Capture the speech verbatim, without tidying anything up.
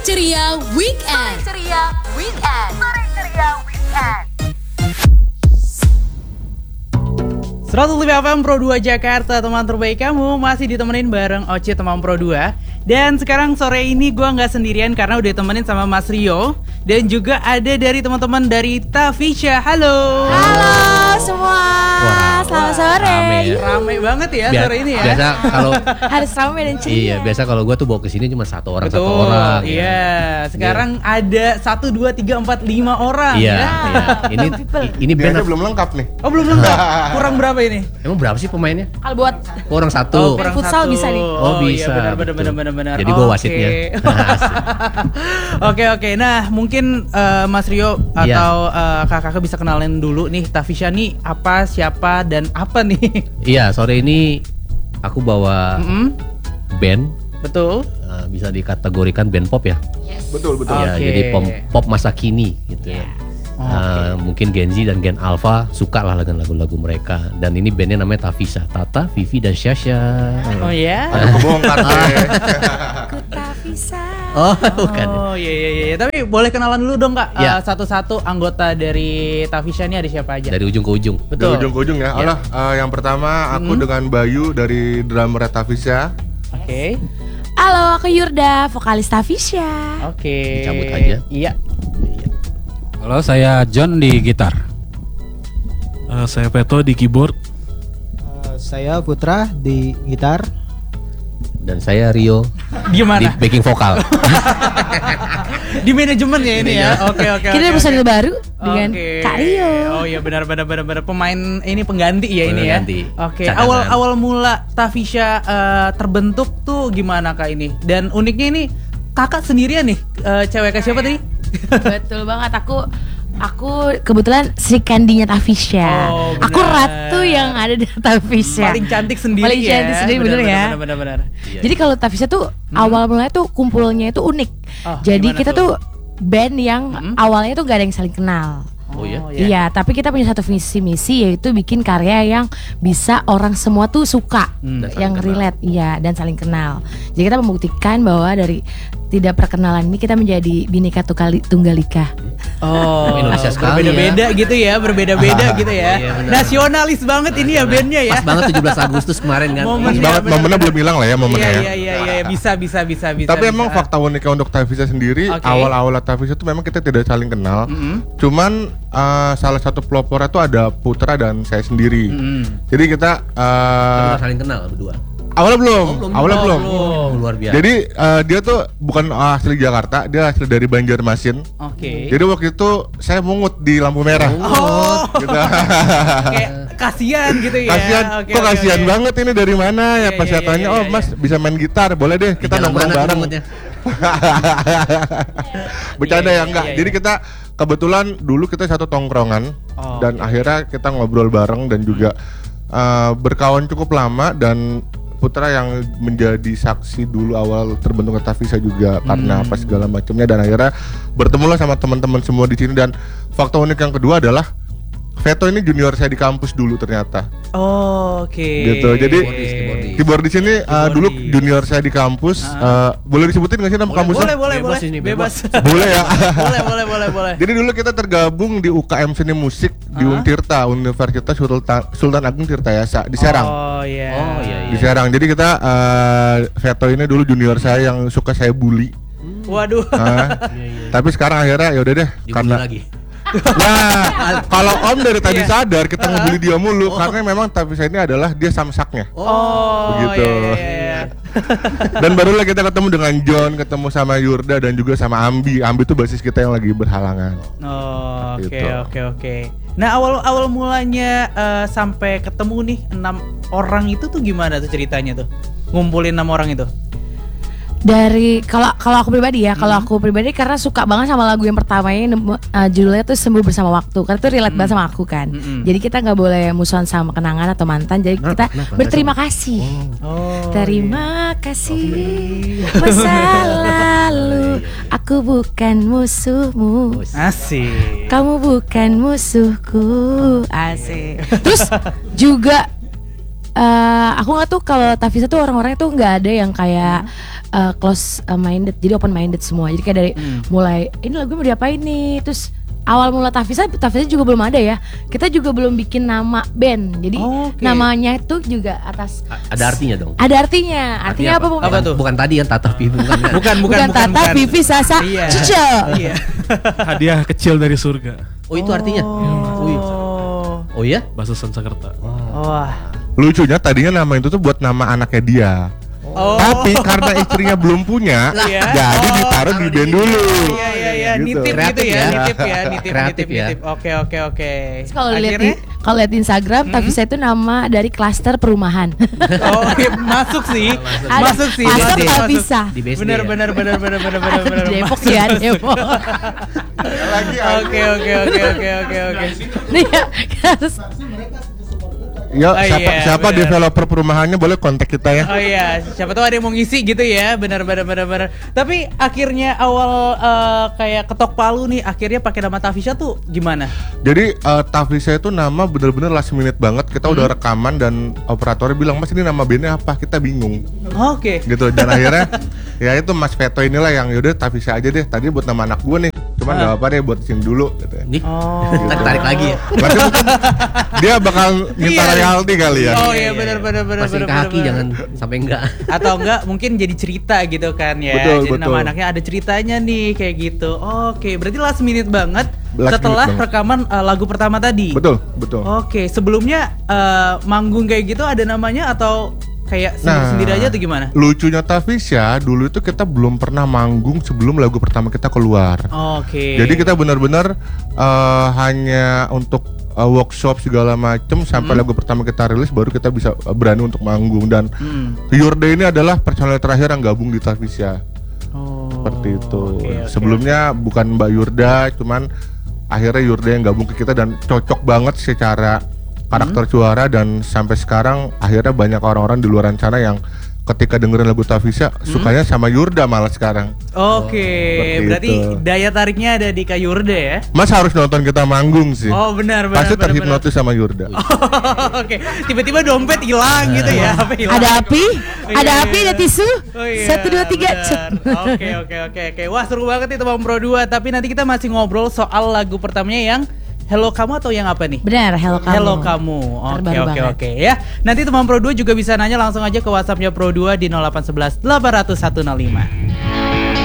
Ceria Weekend. Sore Ceria Weekend. Sore Ceria Weekend. seratus lima F M Pro dua Jakarta, teman terbaik kamu masih ditemenin bareng Oce teman Pro dua. Dan sekarang sore ini gue gak sendirian karena udah ditemenin sama Mas Rio. Dan juga ada dari teman-teman dari Tafisha. Halo. Halo semua. Wah, selamat sore. Rame, ya. Rame banget ya Bia- sore ini ya. Biasa kalau Harus rame dan ceria. iya biasa kalau gue tuh bawa kesini cuma satu orang Betul, satu orang. iya. Ya. Sekarang ada satu, dua, tiga, empat, lima orang Iya. ya. Iya. Ini i- ini band Biasanya apa- belum lengkap nih. Oh belum lengkap. Kurang berapa ini? Emang berapa sih pemainnya? Kalau buat Oh, orang satu. kurang futsal satu. bisa nih. Oh, Iya, bisa, benar benar betul. benar benar benar. Jadi gua Oke. wasitnya. Oke oke. Nah, mungkin eh, Mas Rio Iya. atau eh, kakak-kakak bisa kenalin dulu nih Tafisha nih apa, siapa dan apa nih? Iya, sore ini aku bawa Mm-mm, band betul. eh, bisa dikategorikan band pop ya. Betul, betul. Ya, Oke. jadi pop, pop masa kini gitu ya. Eh, mungkin Gen Z dan Gen Alpha suka lah dengan lagu-lagu mereka. Dan ini bandnya namanya Tafisha, Tata, Vivi dan Syasha. Oh ya. Ada kebongkar deh. aku tak bisa. Oh, bukan. Oh iya iya iya. Tapi boleh kenalan dulu dong Kak. Iya. Eh, satu-satu anggota dari Tafisha ini ada siapa aja? Dari ujung ke ujung. Dari Betul. ujung ke ujung ya. Allah, eh, yang pertama aku dengan Bayu dari drummer Tafisha. Oke. Halo, aku Yurda, vokalis Tafisha. Oke. Dicabut aja. Iya. Halo, saya John di gitar. Uh, saya Peto di keyboard. Uh, saya Putra di gitar. Dan saya Rio di Gimana? backing vokal. Di manajemen ya ini ya. Oke oke. Kita oke, ada personil oke. baru dengan Oke. Kak Rio. Oh iya benar benar benar benar pemain ini pengganti ya ini ya. Pengganti. Oke. Cadangan. Awal awal mula Tafisha eh, terbentuk tuh gimana Kak ini? Dan uniknya ini kakak sendirian nih, eh, cewek Kak siapa tadi? Betul banget, aku aku kebetulan si Candy-nya Tafisha. Oh, benar. Aku ratu yang ada di Tafisha. Paling cantik sendiri Paling ya. cantik sendiri, bener ya? Bener bener bener. Jadi kalau Tafisha tuh awal mulanya tuh kumpulnya itu unik. Oh, Jadi gimana kita tuh? tuh band yang Mm-mm. awalnya tuh gak ada yang saling kenal. Oh ya? Iya, tapi kita punya satu visi misi yaitu bikin karya yang bisa orang semua tuh suka, Hmm. Dan yang saling kenal. relate, iya, dan saling kenal. Jadi kita membuktikan bahwa dari tidak perkenalan ini kita menjadi Bhinneka Tunggal Tunggal Ika. Oh, Indonesia sekali berbeda-beda gitu ya, berbeda-beda gitu ya. Iya, benar. Nasionalis banget ini ya bandnya ya. Pas banget tujuh belas Agustus kemarin kan. Momen Pas Iya, banget, benar, momennya benar. belum hilang lah ya momennya Iya ya. iya iya iya bisa bisa bisa bisa. Tapi emang bisa. fakta uniknya untuk Tafisha sendiri, Oke. awal-awal Tafisha itu memang kita tidak saling kenal. Mm-mm. Cuman eh, salah satu pelopornya itu ada Putra dan saya sendiri. Mm-mm. Jadi kita eh, Kita saling kenal berdua. awalnya belum, belum. awalnya Oh, belum. belum. Oh, luar biasa. Jadi eh, dia tuh bukan asli Jakarta, dia asli dari Banjarmasin. Oke. Jadi waktu itu saya mungut di lampu merah. Oh, Gitu. kayak kasihan gitu ya. Kasihan, Oke, kok oke, kasihan oke. banget ini dari mana ya? Iya, Pas iya, saya iya, tanya, iya, oh iya. Mas bisa main gitar, boleh deh kita Di jalan nongkrong mana bareng. munggutnya? Bercanda Iya, ya iya, enggak. iya, Jadi iya. kita kebetulan dulu kita satu tongkrongan Oh, dan oke. akhirnya kita ngobrol bareng dan juga uh, berkawan cukup lama dan Putra yang menjadi saksi dulu awal terbentuknya Tafisha juga karena apa segala macamnya dan akhirnya bertemulah sama teman-teman semua di sini dan fakta unik yang kedua adalah Veto ini junior saya di kampus dulu ternyata. Oh, oke. Gitu, jadi- Keyboardis, keyboardis. Keyboard di sini uh, Keyboardis. dulu junior saya di kampus. Uh, boleh disebutin nggak sih nama kampusnya? boleh boleh Bebas boleh ini, bebas. Boleh ya. boleh boleh boleh boleh. Jadi dulu kita tergabung di U K M Seni Musik di Ah. Untirta, Universitas Sultan, Sultan Agung Tirtayasa di Serang. Oh iya. Oh, iya, iya. Di Serang. Jadi kita uh, Veto ini dulu junior saya yang suka saya bully. Waduh. Ah, tapi sekarang akhirnya ya udah deh Dibully karena lagi. nah kalau Om dari tadi Iya. sadar kita ngebully dia mulu karena memang Tafisha ini adalah dia samsaknya. Oh, Begitu. iya, iya, iya. Dan barulah kita ketemu dengan John, ketemu sama Yurda dan juga sama Ambi. Ambi itu basis kita yang lagi berhalangan. Oh, oke Gitu. oke oke. Nah, awal awal mulanya eh, sampai ketemu nih enam orang itu tuh gimana tuh ceritanya tuh? Ngumpulin enam orang itu. Dari kalau kalau aku pribadi ya, kalau aku pribadi karena suka banget sama lagu yang pertamanya nemu- uh, judulnya tuh Sembuh Bersama Waktu. Karena itu relate banget sama aku kan. Mm-mm. Jadi kita nggak boleh musuhan sama kenangan atau mantan. Jadi Kenapa? kita Kenapa? berterima kasih. Oh. Terima kasih masa lalu. Aku bukan musuhmu. Asik. Kamu bukan musuhku. Asik. Terus juga uh, aku nggak tuh kalau Tavisa tuh orang-orangnya tuh nggak ada yang kayak uh, close minded, jadi open minded semua. Jadi kayak dari Hmm. mulai ini lagu mau diapain nih, terus awal mula Tavisa, Tavisa juga belum ada ya. Kita juga belum bikin nama band. Jadi Oke. namanya itu juga atas A- Ada artinya dong. ada artinya. Artinya, apa, Bu? Apa tuh? Bukan tadi yang Tata Vivi bukan. kan? Bukan, bukan, Bukan Tata, Vivi, Sasa, Iya. Cucu. Iya. Hadiah kecil dari surga. Oh itu artinya. Oh, iya. Oh. Oh ya? Bahasa Sanskerta. Wah. Lucunya tadinya nama itu tuh buat nama anaknya dia. Oh. Tapi karena istrinya belum punya, Iya. jadi Oh. ditaruh di band dulu. Iya iya iya, Gitu. nitip gitu Kreatif ya, ya. nitip ya, nitip Kreatif nitip ya. nitip. Oke oke oke. Terus kalau lihat di Akhirnya, kalau lihat di Instagram, Tavisa itu nama dari klaster perumahan. oh iya, masuk sih, Ada masuk sih. klaster masuk, masuk. Tavisa. Di B S D Bener ya? bener bener bener bener bener Ada bener. di Depok Masuk, ya, masuk. Depok. Lagi Oke oke oke oke oke oke. Nih ya, harus Ya, Oh, siapa iya, siapa bener. developer perumahannya boleh kontak kita ya. Oh iya, siapa tahu ada yang mau ngisi gitu ya, benar benar benar benar. Tapi akhirnya awal eh, kayak ketok palu nih, akhirnya pakai nama Tavisa tuh gimana? Jadi uh, Tavisa itu nama bener-bener last minute banget. Kita udah rekaman dan operatornya bilang, "Mas, ini nama bandnya apa?" Kita bingung. Oke. Gitu, dan akhirnya ya itu Mas Veto inilah yang yaudah Tavisa aja deh. Tadi buat nama anak gue nih, cuman nggak apa deh buat sini dulu. Gitu. Nih. Oh. Ntar tarik lagi ya. Berarti mungkin dia bakal minta Iya. royalti kali ya. Oh iya benar benar benar Pasang benar. kaki jangan sampai enggak. Atau enggak mungkin jadi cerita gitu kan ya. Betul, jadi betul. nama anaknya ada ceritanya nih kayak gitu. Oke, berarti last minute banget Last setelah minute banget. rekaman uh, lagu pertama tadi. Betul, betul. Oke, sebelumnya uh, manggung kayak gitu ada namanya atau kayak sendiri-sendiri aja atau gimana? Lucunya Tavisa dulu itu kita belum pernah manggung sebelum lagu pertama kita keluar. Oke. Jadi kita benar-benar uh, hanya untuk uh, workshop segala macem sampai lagu pertama kita rilis baru kita bisa uh, berani untuk manggung. Dan Hmm. Yurde ini adalah personel terakhir yang gabung di Tavisa. Oh, Seperti itu. oke, oke. Sebelumnya bukan Mbak Yurda, cuman akhirnya Yurda yang gabung ke kita dan cocok banget secara karakter suara, dan sampai sekarang akhirnya banyak orang-orang di luar sana yang ketika dengerin lagu Tavisa sukanya sama Yurda malah sekarang. Oke, Seperti berarti itu. daya tariknya ada di Kak Yurde ya? Mas harus nonton kita manggung sih. Oh benar benar. Pasti benar, terhipnotis sama Yurda. benar. Oke, tiba-tiba dompet hilang gitu ya? Apa hilang? ada api, Iya, ada iya, api, iya. ada tisu. Oh iya, Satu dua tiga. benar. cet. Oke oke oke oke. Wah seru banget nih Teman Pro dua. Tapi nanti kita masih ngobrol soal lagu pertamanya yang Hello Kamu atau yang apa nih? Benar, hello kamu. Hello Kamu. Oke Terbaru oke banget. oke ya. Nanti Teman Pro dua juga bisa nanya langsung aja ke WhatsAppnya Pro dua di nol delapan satu satu delapan nol satu satu nol lima.